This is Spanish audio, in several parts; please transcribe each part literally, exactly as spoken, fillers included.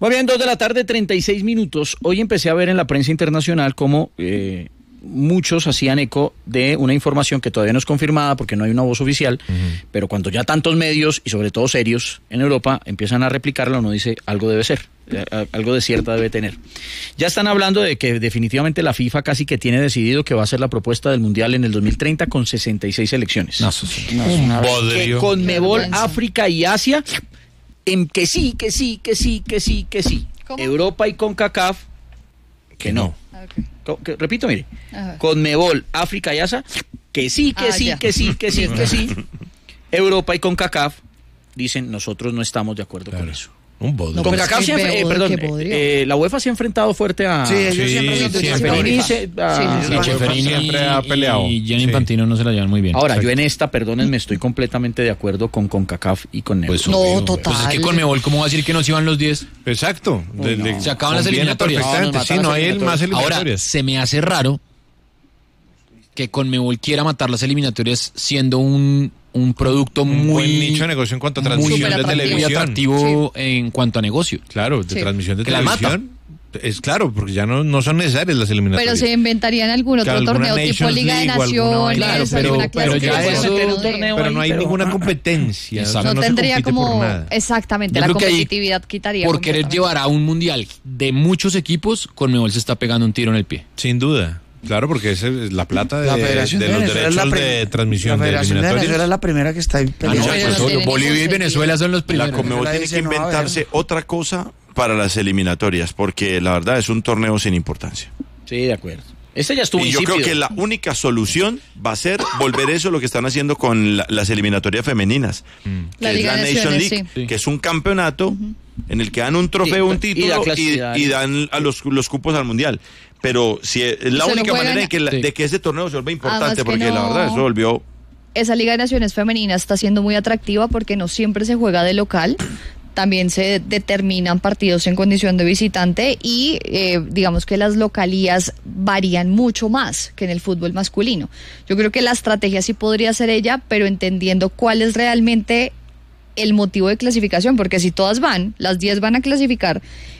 Muy bien, dos de la tarde, treinta y seis minutos. Hoy empecé a ver en la prensa internacional cómo eh, muchos hacían eco de una información que todavía no es confirmada porque no hay una voz oficial, uh-huh. pero cuando ya tantos medios, y sobre todo serios, en Europa, empiezan a replicarla, uno dice, algo debe ser, eh, algo de cierta debe tener. Ya están hablando de que definitivamente la FIFA casi que tiene decidido que va a ser la propuesta del Mundial en el dos mil treinta con sesenta y seis selecciones. No, eso sí. No, es una que Conmebol, África y Asia... En que sí, que sí, que sí, que sí, que sí. ¿Cómo? Europa y CONCACAF, que no. Okay. Que, repito, mire. Ajá. Conmebol, África y Asia, que sí, que ah, sí, que sí, que sí, que sí. Europa y CONCACAF dicen, nosotros no estamos de acuerdo claro. con eso. Un bodrio. No, CONCACAF siempre, eh, perdón, eh, la UEFA se ha enfrentado fuerte a... Sí, ellos sí, siempre, sí, siempre, se, a, sí, sí, siempre ha peleado. Y Gianni Infantino sí. no se la llevan muy bien. Ahora, Perfecto. yo en esta, perdónenme, estoy completamente de acuerdo con CONCACAF y con Conmebol. Pues, no, obvio, total. Pues es que Conmebol, ¿cómo va a decir que nos iban los diez? Exacto. De, no. Se acaban las eliminatorias. No, sí, no hay más eliminatorias. Ahora, se me hace raro que Conmebol quiera matar las eliminatorias siendo un... un producto un muy buen nicho de negocio en cuanto a transmisión de televisión, muy atractivo sí. en cuanto a negocio. Claro, de sí. transmisión de que televisión. Es claro, porque ya no, no son necesarias las eliminatorias. Pero se inventarían algún otro claro, torneo tipo Liga de Naciones, claro, pero, pero ya eso, torneo pero no hay pero, ninguna ah, competencia. Exacto. No, no tendría como exactamente Yo la competitividad quitaría. Por querer llevar a un mundial de muchos equipos, Conmebol se está pegando un tiro en el pie. Sin duda. Claro, porque esa es la plata de, la de, de los derechos de transmisión la de eliminatorias. De Venezuela es la primera que está ahí peleando. Ah, no, pues no Bolivia y Venezuela son los primeros. La Conmebol tiene que inventarse no, otra cosa para las eliminatorias, porque la verdad es un torneo sin importancia. Sí, de acuerdo. Este ya estuvo y yo insípido. creo que la única solución va a ser volver eso lo que están haciendo con la, las eliminatorias femeninas, mm. que la es Liga la Nation Naciones, League, sí. que es un campeonato uh-huh. en el que dan un trofeo, sí, un título y, y, y dan a los, los cupos al mundial. Pero si es la única manera de que, la, sí. de que ese torneo se vuelva importante, porque no, la verdad eso volvió... Esa Liga de Naciones femenina está siendo muy atractiva porque no siempre se juega de local, también se determinan partidos en condición de visitante y eh, digamos que las localías varían mucho más que en el fútbol masculino. Yo creo que la estrategia sí podría ser ella, pero entendiendo cuál es realmente el motivo de clasificación, porque si todas van, las diez van a clasificar,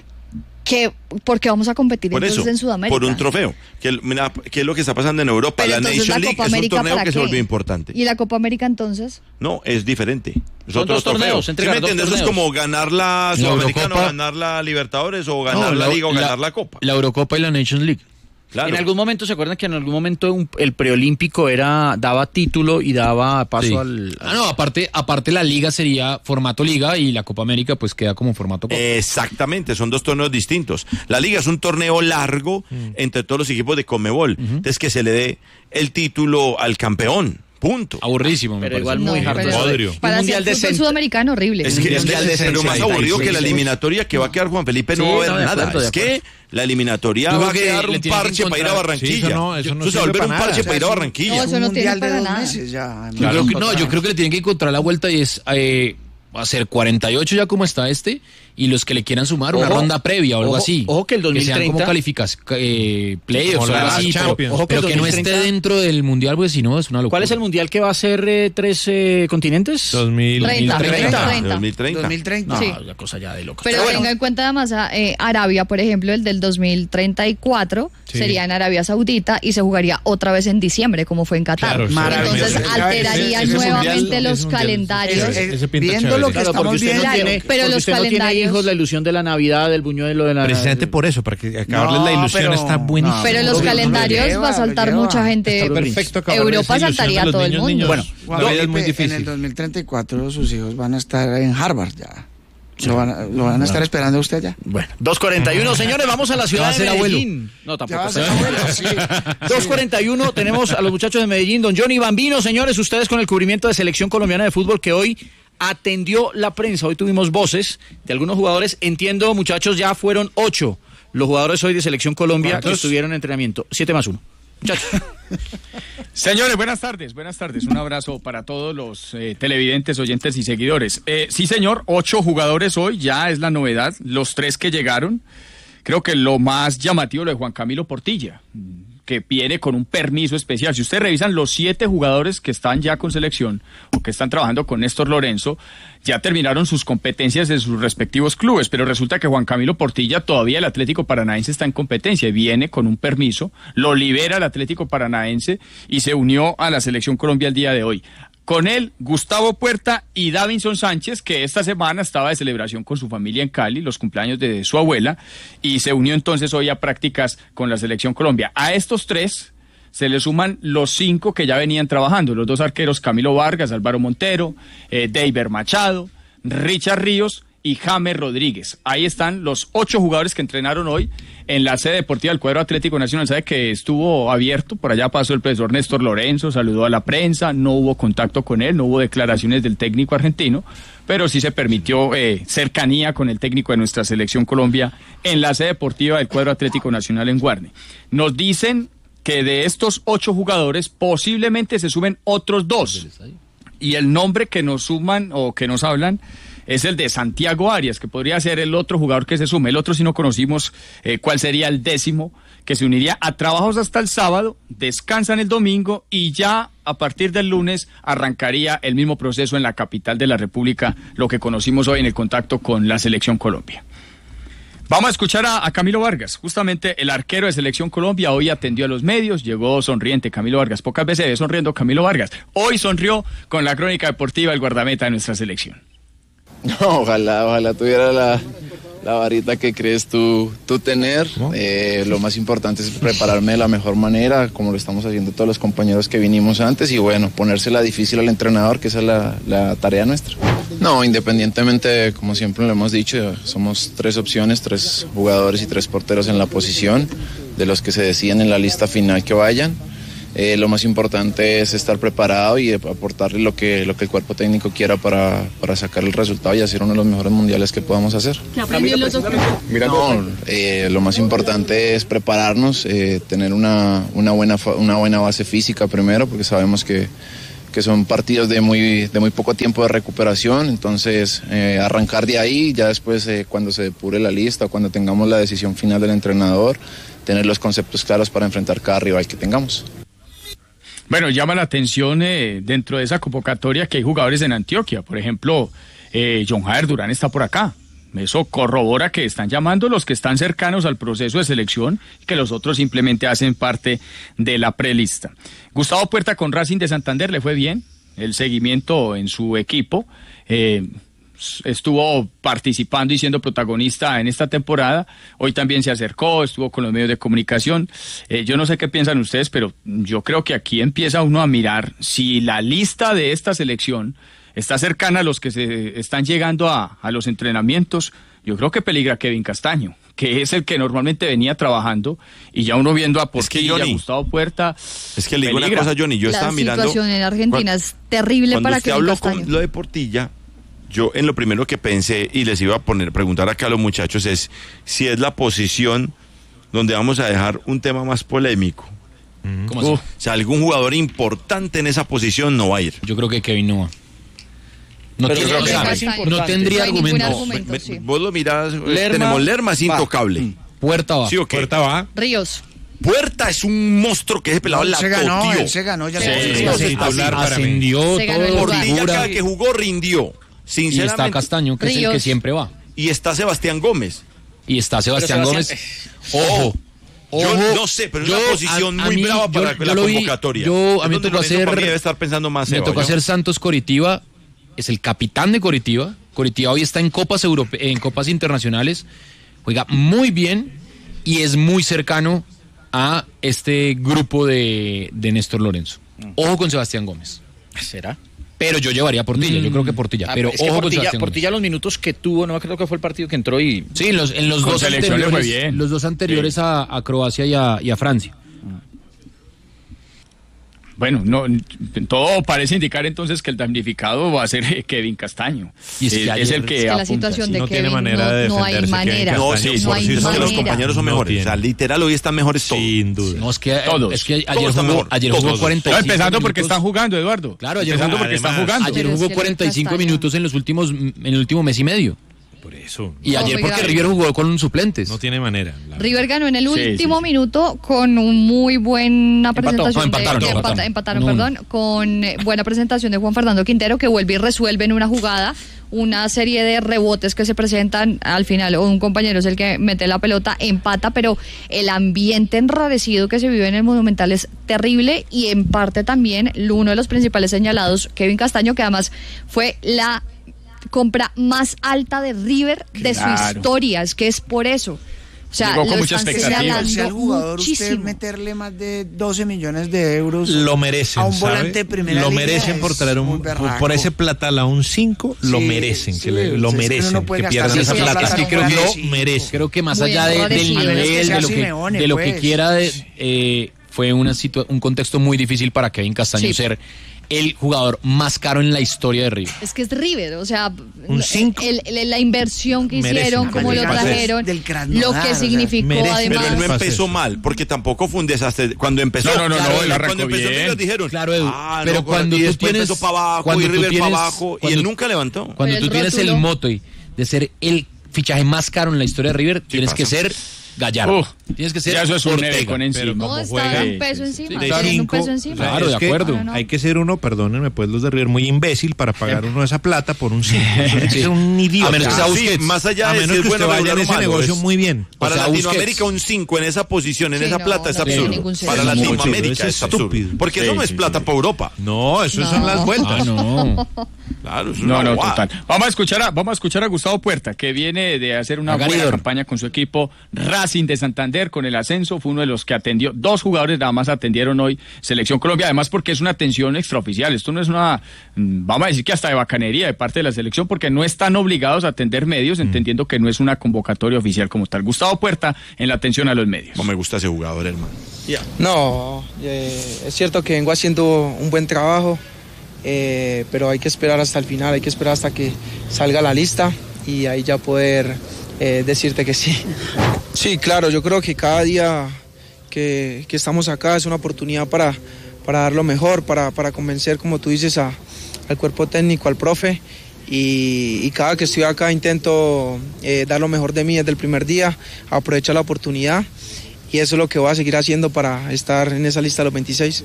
que porque vamos a competir por entonces eso, en Sudamérica. Por un trofeo, que, mira, que es lo que está pasando en Europa. Pero la Nation la League Copa es un América, torneo que qué? se volvió importante. ¿Y la Copa América entonces? No, es diferente. Es Son otro dos torneos, ¿Sí me entiendes? Eso es como ganar la Sudamericana, o ganar la Libertadores, o ganar no, la, la Liga, o ganar la, la Copa. La Eurocopa y la Nations League. Claro. En algún momento, ¿se acuerdan que en algún momento un, el preolímpico era daba título y daba paso sí. al, al... Ah, no, aparte, aparte la liga sería formato liga y la Copa América pues queda como formato Copa. Exactamente, son dos torneos distintos. La liga es un torneo largo mm. entre todos los equipos de Conmebol. Uh-huh. Entonces que se le dé el título al campeón. Punto. Aburrísimo, me pero parece. igual muy no, hard. Para el mundial de fútbol sudamericano, horrible. Es que es, que es pero más aburrido que la eliminatoria que va a quedar Juan Felipe, no sí, va a haber no, nada. Acuerdo, es que la eliminatoria va a quedar un parche para ir a Barranquilla. Sí, eso no, eso no se va a volver un parche para ir a Barranquilla. No, eso no tiene para nada. Yo creo que, no, yo creo que le tienen que encontrar la vuelta y es eh, hacer cuarenta y ocho ya como está este, y los que le quieran sumar ojo, una ronda previa o algo ojo, así. Ojo que el dos mil treinta... Que sean como calificas, eh, playoffs o algo así, pero, ojo que pero que no esté dentro del mundial, porque si no es una locura. ¿Cuál es el mundial que va a ser eh, tres eh, continentes? dos mil treinta. dos mil treinta. dos mil treinta. No, sí. la cosa ya de locos. Pero, pero bueno. Tenga en cuenta además eh, Arabia, por ejemplo, el del dos mil treinta y cuatro sí. sería en Arabia Saudita y se jugaría otra vez en diciembre, como fue en Qatar. Claro, entonces alteraría ese, ese nuevamente mundial, los calendarios. Ese, ese viendo lo que claro, estamos viendo. No tiene, pero los usted calendarios. No tiene hijos, la ilusión de la Navidad, del buñuelo de la... Precisamente por eso, para que acabarles no, la ilusión pero, está buenísimo. No, pero los no, calendarios no, no, va a saltar lleva, mucha gente. Perfecto. Europa saltaría a todo el mundo. Niños, bueno, la vida es muy difícil. En el dos mil treinta y cuatro sus hijos van a estar en Harvard ya. Sí. Lo, van a, lo van a estar esperando usted ya. Bueno, dos cuarenta y uno, señores, vamos a la ciudad de Medellín. No, tampoco. Sí. dos cuarenta y uno, tenemos a los muchachos de Medellín. Don Johnny Bambino, señores, ustedes con el cubrimiento de Selección Colombiana de Fútbol que hoy atendió la prensa. Hoy tuvimos voces de algunos jugadores. Entiendo, muchachos, ya fueron ocho los jugadores hoy de Selección Colombia que estuvieron en entrenamiento. Siete más uno. Muchachos. Señores, buenas tardes, buenas tardes. Un abrazo para todos los eh, televidentes, oyentes y seguidores. Eh, sí, señor, ocho jugadores hoy, ya es la novedad. Los tres que llegaron, creo que lo más llamativo lo de Juan Camilo Portilla, que porque viene con un permiso especial. Si ustedes revisan los siete jugadores que están ya con selección o que están trabajando con Néstor Lorenzo, ya terminaron sus competencias en sus respectivos clubes, pero resulta que Juan Camilo Portilla, todavía el Atlético Paranaense está en competencia y viene con un permiso, lo libera el Atlético Paranaense y se unió a la Selección Colombia el día de hoy. Con él, Gustavo Puerta y Davinson Sánchez, que esta semana estaba de celebración con su familia en Cali, los cumpleaños de su abuela, y se unió entonces hoy a prácticas con la Selección Colombia. A estos tres se le suman los cinco que ya venían trabajando, los dos arqueros Camilo Vargas, Álvaro Montero, eh, Deiber Machado, Richard Ríos y James Rodríguez. Ahí están los ocho jugadores que entrenaron hoy en la sede deportiva del cuadro Atlético Nacional. Sabe que estuvo abierto, por allá pasó el profesor Néstor Lorenzo, saludó a la prensa, no hubo contacto con él, no hubo declaraciones del técnico argentino, pero sí se permitió eh, cercanía con el técnico de nuestra Selección Colombia en la sede deportiva del cuadro Atlético Nacional en Guarne. Nos dicen que de estos ocho jugadores posiblemente se sumen otros dos, y el nombre que nos suman o que nos hablan es el de Santiago Arias, que podría ser el otro jugador que se sume. El otro sí no conocimos eh, cuál sería el décimo, que se uniría a trabajos hasta el sábado, descansan el domingo y ya a partir del lunes arrancaría el mismo proceso en la capital de la República, lo que conocimos hoy en el contacto con la Selección Colombia. Vamos a escuchar a, a Camilo Vargas, justamente el arquero de Selección Colombia. Hoy atendió a los medios, llegó sonriente Camilo Vargas. Pocas veces ve sonriendo Camilo Vargas. Hoy sonrió con la crónica deportiva del guardameta de nuestra selección. No, ojalá, ojalá tuviera la, la varita que crees tú, tú tener. Eh, lo más importante es prepararme de la mejor manera, como lo estamos haciendo todos los compañeros que vinimos antes, y bueno, ponérsela difícil al entrenador, que esa es la, la tarea nuestra. No, independientemente, como siempre lo hemos dicho, somos tres opciones, tres jugadores y tres porteros en la posición, de los que se deciden en la lista final que vayan. Eh, lo más importante es estar preparado y aportarle lo que, lo que el cuerpo técnico quiera para, para sacar el resultado y hacer uno de los mejores mundiales que podamos hacer. ¿Qué aprendió los dos? No, eh, lo más importante es prepararnos, eh, tener una, una, buena, una buena base física primero, porque sabemos que, que son partidos de muy, de muy poco tiempo de recuperación, entonces eh, arrancar de ahí, ya después eh, cuando se depure la lista, cuando tengamos la decisión final del entrenador, tener los conceptos claros para enfrentar cada rival que tengamos. Bueno, llama la atención eh, dentro de esa convocatoria que hay jugadores en Antioquia. Por ejemplo, eh, John Jader Durán está por acá. Eso corrobora que están llamando los que están cercanos al proceso de selección y que los otros simplemente hacen parte de la prelista. Gustavo Puerta con Racing de Santander le fue bien. El seguimiento en su equipo. Eh, estuvo participando y siendo protagonista en esta temporada. Hoy también se acercó, estuvo con los medios de comunicación. Eh, yo no sé qué piensan ustedes, pero yo creo que aquí empieza uno a mirar si la lista de esta selección está cercana a los que se están llegando a, a los entrenamientos. Yo creo que peligra Kevin Castaño, que es el que normalmente venía trabajando, y ya uno viendo a Portilla, es que a Gustavo Puerta. Es que le digo peligra. Una cosa, Johnny, yo la estaba mirando. La situación en Argentina cuando, es terrible para Kevin Castaño. Cuando usted habló con lo de Portilla, yo en lo primero que pensé y les iba a poner, preguntar acá a los muchachos es si es la posición donde vamos a dejar un tema más polémico. ¿Cómo así? O sea, algún jugador importante en esa posición no va a ir. Yo creo que Kevin no va. No, tiene, o sea, no tendría no argumento. argumento sí. Vos lo mirás, Lerma, tenemos Lerma, es intocable. Puerta va. ¿Sí o qué? Puerta va. Ríos. Puerta es un monstruo que es pelado la se ganó, tío. él se ganó, ya sí, no sí, ascendió, se ganó todo. Portilla cada que jugó rindió. Y está Castaño, que Ríos. es el que siempre va. Y está Sebastián Gómez. Y está Sebastián, Sebastián Gómez. Ojo. Yo Ojo, no sé, pero es yo, una posición a, a muy mí, brava para yo, la yo convocatoria. Vi, yo, a mí me tocó hacer, debe estar pensando más me Seba, tocó ¿yo? hacer Santos Coritiba, es el capitán de Coritiba. Coritiba hoy está en Copas Europe, en Copas Internacionales, juega muy bien y es muy cercano a este grupo de, de Néstor Lorenzo. Ojo con Sebastián Gómez. ¿Será? Pero yo llevaría a Portilla, mm. yo creo que Portilla. Ah, pero es ojo que con Portilla, Sebastián Portilla los minutos que tuvo, no creo que fue el partido que entró y... Sí, en los, en los, dos, anteriores, los dos anteriores sí. a, a Croacia y a, y a Francia. Bueno, no, todo parece indicar entonces que el damnificado va a ser Kevin Castaño. Y es, es, ayer, es el que, es que apunta, la situación sí. de no Kevin tiene manera no, de no hay manera. No, sí, no por hay sí, manera. los compañeros son no mejores. Tiene. O sea, literal, hoy están mejores todos. Sin duda. No, es que, todos. Es que ayer todos jugó, ayer jugó cuarenta y cinco no, empezando minutos. porque están jugando, Eduardo. Claro, ayer empezando jugó, porque además, están jugando. Ayer jugó cuarenta y cinco minutos en los últimos, en el último mes y medio. Por eso. Y No, ayer muy porque grave. River jugó con suplentes. No tiene manera. la River ganó en el Sí, último sí, sí. minuto con un muy buena Empató. presentación. No, empataron, de, empataron. empata- empataron, uno uno. perdón, con eh, buena presentación de Juan Fernando Quintero, que vuelve y resuelve en una jugada una serie de rebotes que se presentan al final. Un compañero es el que mete la pelota, empata, pero el ambiente enrarecido que se vive en el Monumental es terrible, y en parte también uno de los principales señalados, Kevin Castaño, que además fue la compra más alta de River de su Claro. historia, es que es por eso. O sea, Llegó con lo mucha están expectativa. señalando Si al jugador usted muchísimo. meterle más de doce millones de euros Lo merecen, a un ¿sabe? volante de primera Lo línea merecen por es traer muy un por, berraco. por ese platal a un cinco, lo Sí, merecen, sí, que le- lo es que uno merecen, no puede que pierdan gastar esa esa plata. plata Es que en creo un que lo volante. merecen. Creo que más Muy allá de- del enrarecido. nivel, Es que de sea lo que, Simeone, de lo que pues. quiera, de, eh, fue una situa- un contexto muy difícil para Kevin Castaño Sí. ser el jugador más caro en la historia de River. Es que es River, o sea, Un cinco. el- el- la inversión que Merecen, hicieron, cómo lo merecen. trajeron, Del Krasnodar, lo o que sea, significó merecen. Pero él además. no Pasa empezó eso. mal, porque tampoco fue un desastre. Cuando empezó, No, no, no, claro, no, él arrancó cuando empezó bien. River dijeron, Claro, Edu, ah, pero no, cuando y tú después tienes- empezó para abajo cuando y tú River tienes- para abajo y cuando- él nunca levantó. Cuando Pero tú el tienes el rótulo- moto y de ser el fichaje más caro en la historia de River, tienes pasa. que ser Gallardo. Uf, tienes que ser ya eso es un Ortega. Eco en encima. pero No, como está juega un peso sí, encima, sí, de tienen un cinco, peso encima. o sea, Claro, es de que acuerdo. No, no. Hay que ser uno, perdónenme, pues los de River, muy imbécil para pagar uno esa plata por un cinco. Eso es Sí. ser un idiota. A menos que sea Sí, Busquets. más allá A de menos si que es usted bueno vaya en regular o ese malo, negocio es- muy bien. Para O sea, Latinoamérica Busquets. un cinco en esa posición, en Sí, esa no, plata es no tiene absurdo. ningún sentido. Para Es mucho, Latinoamérica eso es es absurdo. estúpido. Porque Sí, eso no sí, es sí, plata sí. para Europa. No, eso No. son las vueltas. Ah, no. Claro, es No, una no, bobada. total. Vamos a escuchar a, vamos a escuchar a Gustavo Puerta, que viene de hacer una A buena Garidor. campaña con su equipo Racing de Santander con el ascenso. Fue uno de los que atendió, dos jugadores nada más atendieron hoy Selección Colombia, además porque es una atención extraoficial. Esto no es una, mm, vamos a decir que hasta de bacanería de parte de la selección, porque no están obligados a atender medios, entendiendo que no es una convocatoria oficial como tal. Gustavo Puerta en la atención a los medios. No me gusta ese jugador, hermano. No, eh, es cierto que vengo haciendo un buen trabajo, eh, pero hay que esperar hasta el final, hay que esperar hasta que salga la lista y ahí ya poder eh, decirte que sí. Sí, claro, yo creo que cada día que, que estamos acá es una oportunidad para, para dar lo mejor, para, para convencer, como tú dices, a- al cuerpo técnico, al profe. Y, y cada que estoy acá intento eh, dar lo mejor de mí desde el primer día, aprovechar la oportunidad. Y eso es lo que voy a seguir haciendo para estar en esa lista de los veintiséis.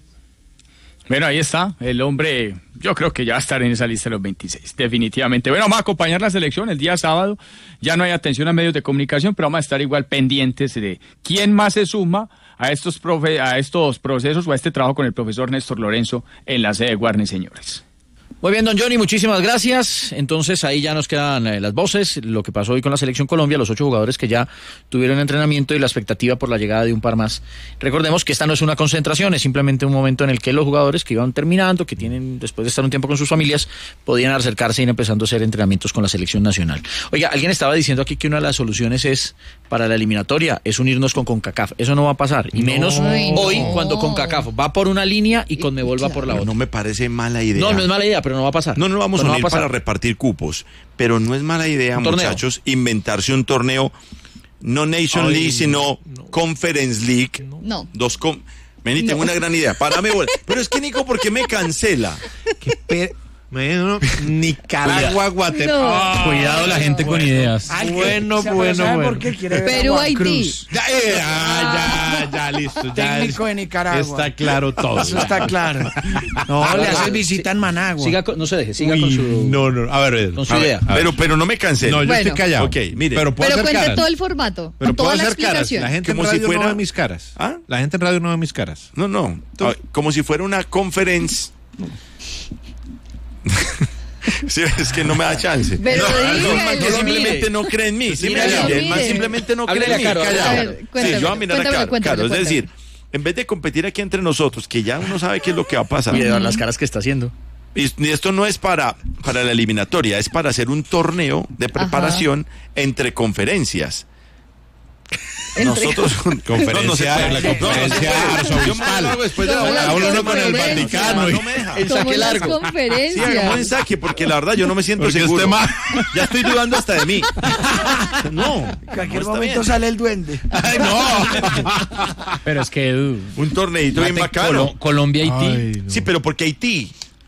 Bueno, ahí está, el hombre, yo creo que ya va a estar en esa lista de los veintiséis, definitivamente. Bueno, vamos a acompañar la selección el día sábado, ya no hay atención a medios de comunicación, pero vamos a estar igual pendientes de quién más se suma a estos, profe, a estos procesos o a este trabajo con el profesor Néstor Lorenzo en la sede de Guarne, señores. Muy bien, don Johnny, muchísimas gracias. Entonces ahí ya nos quedan eh, las voces, lo que pasó hoy con la Selección Colombia, los ocho jugadores que ya tuvieron entrenamiento y la expectativa por la llegada de un par más. Recordemos que esta no es una concentración, es simplemente un momento en el que los jugadores que iban terminando, que tienen después de estar un tiempo con sus familias, podían acercarse y ir empezando a hacer entrenamientos con la Selección Nacional. Oiga, alguien estaba diciendo aquí que una de las soluciones es, para la eliminatoria, es unirnos con CONCACAF. Eso no va a pasar, y menos Ay, no. hoy cuando CONCACAF va por una línea y CONMEBOL va por la No, otra. no me parece mala idea. No, no es mala idea, pero no va a pasar. No, no vamos Pero a va unir pasar. para repartir cupos, pero no es mala idea, Un torneo. muchachos, inventarse un torneo, no Nation Ay, League, sino Conference League. No. Dos com Vení, tengo No. una gran idea. Párame, bola. Pero es que, Nico, ¿por qué me cancela? Pe- Bueno, Nicaragua, Guatemala. No. Cuidado la gente con ideas. Ay, Bueno, o sea, bueno, ¿sabe bueno. por qué quiere ver a Perú, Juan Haití. Cruz? Ya, eh, ah, ya, ya, listo. Ya Técnico es- de Nicaragua. Está claro todo. Eso está claro. No, le haces visita en Managua. Siga con- no se deje, siga Uy, con su... No, no, a ver, con su a ver, idea. a ver. Pero, pero no me cancele. No, yo Bueno. estoy callado. Ok, mire. Pero puedo Pero hacer cuente caras. todo el formato, Pero toda puedo la hacer caras. explicación. La gente en Como si radio no fuera- ve mis caras. ¿Ah? La gente en radio no ve mis caras. No, no. Ah, como si fuera una conference. Sí, es que no me da chance. Pero no, dígalo. no, man, que Mire. simplemente no cree en mí. ¿Sí me Mire. entiende? El man Mire. simplemente no cree Háblele en mí. a Caro, háblele a Callado. Caro. A ver, Sí, cuéntame, yo voy a mirar a cuéntame, Caro. cuéntame, Caro, es cuéntame. decir, en vez de competir aquí entre nosotros, que ya uno sabe qué es lo que va a pasar. Y de ver las caras que está haciendo. Y y esto no es para, para la eliminatoria, es para hacer un torneo de preparación entre conferencias. Nosotros Conferencia- no, no se puede. la conferencia No, no se puede. arzobispal. Yo me hago después de la Como hora. las Habla uno con el conferencias. Vaticano. No me deja. El Como saque las largo. Sí, conferencias. hagamos un saque, porque la verdad yo no me siento Porque seguro. este ma- Ya estoy dudando hasta de mí. No. En cualquier no está momento bien. sale el duende. Ay, no. Pero es que, Edu, Un torneito bien fíjate, bacano. Colo- Colombia-Haití. Ay, no. Sí, pero porque Haití.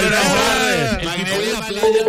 Buenas tardes. El tipo de la playa.